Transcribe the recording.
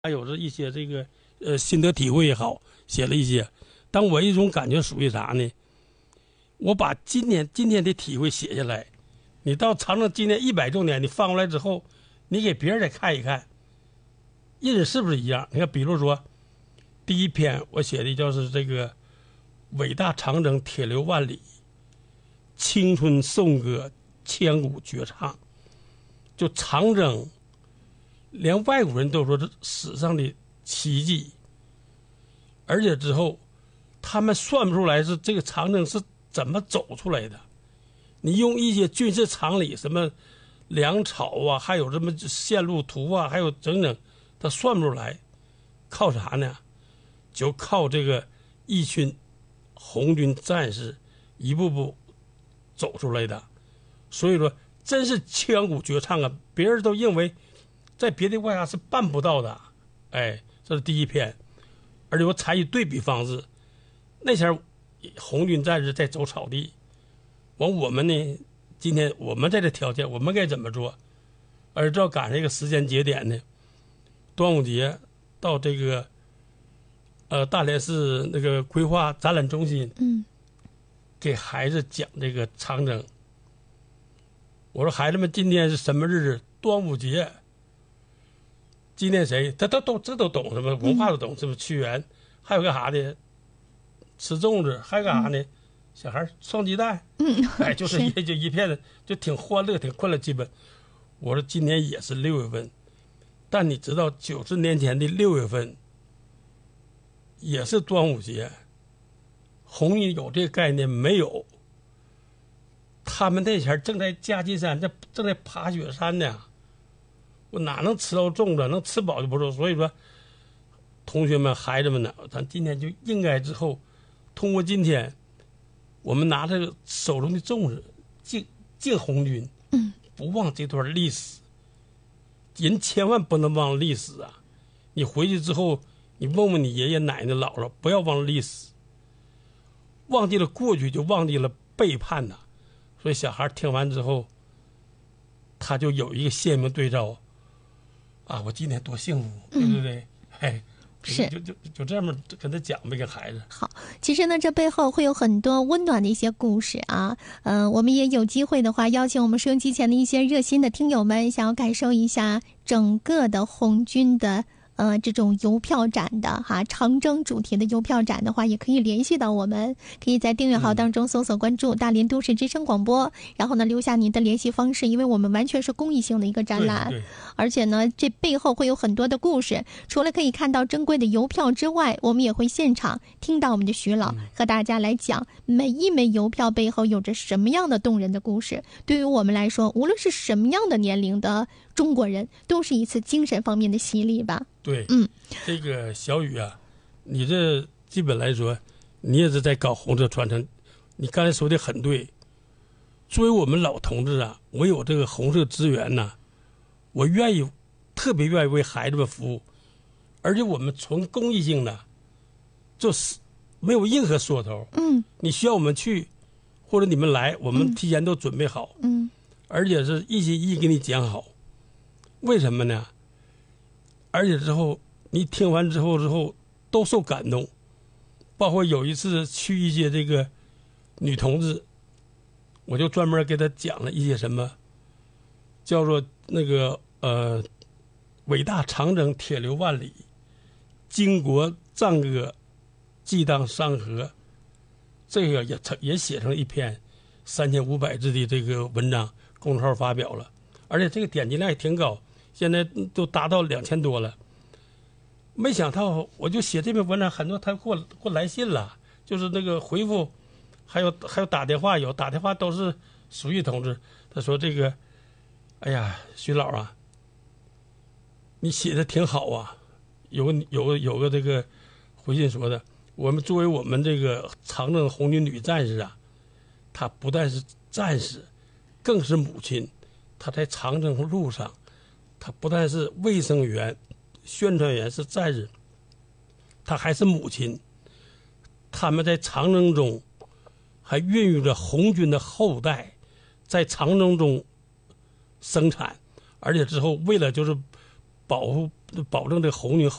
还有着一些这个心得体会也好，写了一些。但我一种感觉属于啥呢？我把今天的体会写下来，你到长城纪念100周年，你翻过来之后，你给别人再看一看，印是不是一样？你看，比如说第一篇我写的就是这个伟大长征铁流万里，青春颂歌千古绝唱，就长征。连外国人都说这史上的奇迹，而且之后他们算不出来是这个长征是怎么走出来的。你用一些军事常理，什么粮草啊，还有什么线路图啊，还有整整，他算不出来。靠啥呢？就靠这个一群红军战士一步步走出来的。所以说，真是千古绝唱啊！别人都认为在别的国家是办不到的。哎，这是第一篇，而且我采取对比方式。那前红军战士在走草地，完我们呢，今天我们在这条件，我们该怎么做？而正赶上一个时间节点呢，端午节到这个大连市那个规划展览中心，给孩子讲这个长征。我说孩子们，今天是什么日子？端午节。纪念谁？他都懂，什么文化都懂，什么屈原，还有个啥呢？吃粽子，还有个啥呢？小孩双鸡蛋，哎，就是一片的，就挺欢乐，挺快乐气氛。我说今年也是6月份，但你知道90年前的6月份也是端午节，红军有这个概念没有？他们那前正在夹金山，正在爬雪山呢。我哪能吃到粽子？能吃饱就不错。所以说，同学们、孩子们呢，咱今天就应该之后，通过今天，我们拿着手中的粽子敬红军，不忘这段历史。人千万不能忘历史啊！你回去之后，你问问你爷爷奶奶姥姥，不要忘历史。忘记了过去，就忘记了背叛呐。所以小孩听完之后，他就有一个鲜明对照。啊，我今天多幸福，对不对？哎， 是就这么跟他讲呗，跟孩子。 好，其实呢，这背后会有很多温暖的一些故事啊。我们也有机会的话，邀请我们收音机前的一些热心的听友们，想要感受一下整个的红军的这种邮票展的长征主题的邮票展的话，也可以联系到我们，可以在订阅号当中搜索关注大连都市之声广播，然后呢留下您的联系方式，因为我们完全是公益性的一个展览，而且呢这背后会有很多的故事。除了可以看到珍贵的邮票之外，我们也会现场听到我们的徐老和大家来讲每一枚邮票背后有着什么样的动人的故事。对于我们来说，无论是什么样的年龄的中国人，都是一次精神方面的洗礼吧。 对，这个小雨啊，你这基本来说，你也是在搞红色传承。你刚才说的很对。作为我们老同志啊，我有这个红色资源呐，我特别愿意为孩子们服务，而且我们纯公益性的，就是没有任何缩头。你需要我们去，或者你们来，我们提前都准备好。而且是一心一意给你讲好。为什么呢？而且之后你听完之后都受感动。包括有一次去一些这个女同志，我就专门给她讲了一些什么叫做那个伟大长征铁流万里，巾帼赞歌激荡山河。这个也写成一篇3500字的这个文章，公众号发表了，而且这个点击量也挺高，现在都达到2000多了。没想到我就写这篇文章，很多他给我来信了，就是那个回复，还有打电话，打电话都是属于同志。他说这个，哎呀，徐老啊，你写的挺好啊。有个这个回信说的，我们作为我们这个长征红军女战士啊，她不但是战士，更是母亲。她在长征路上，她不但是卫生员、宣传员，是战士，她还是母亲。他们在长征中还孕育着红军的后代，在长征中生产，而且之后为了就是保证这红军